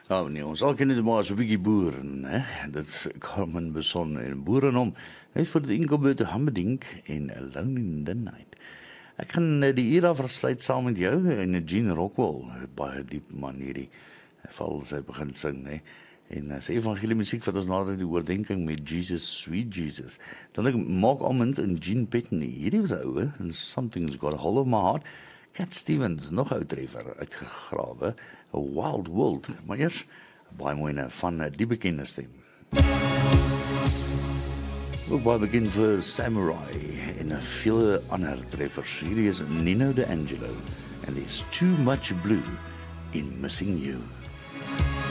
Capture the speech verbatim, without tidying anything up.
Nou nee, ons alken dit maar as 'n bietjie boer, né? Dit kom in beson en boere hom. Hy's vir die Engelbert Hammerdink in Alone in the Night. Ek kan eh, die era versluit saam met jou en Gene Rockwell, baie diep man hierdie. Hy val sy begin sing, né? En as evangelie musiek wat ons nader die oordenking met Jesus, Sweet Jesus. Dan ek Mark Almond en Gene Pitney. Hierdie was ouwe, and Something's Got a Hold of My Heart. Cat Stevens, nog ou treffer uitgegrawe, A Wild World. Maar eers, baie mooi van die bekende stem. Ook baie bekend vir Samurai en vele ander treffers. Hierdie is Nino D'Angelo, and there's too much blue in Missing You.